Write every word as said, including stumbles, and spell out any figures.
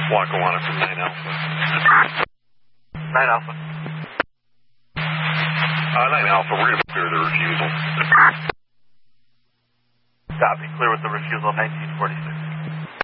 Lackawanna from nine Alpha. nine Alpha. Uh, nine Alpha, we're going to clear the refusal. Copy. Clear with the refusal, nineteen forty-six.